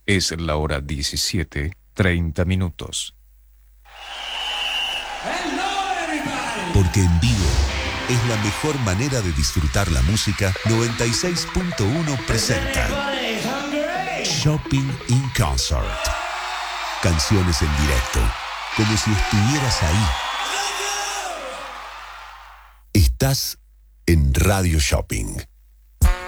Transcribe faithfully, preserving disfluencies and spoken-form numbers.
Es la hora diecisiete, treinta minutos. Porque en vivo es la mejor manera de disfrutar la música. noventa y seis punto uno presenta Shopping in Concert. Canciones en directo, como si estuvieras ahí. Estás en Radio Shopping.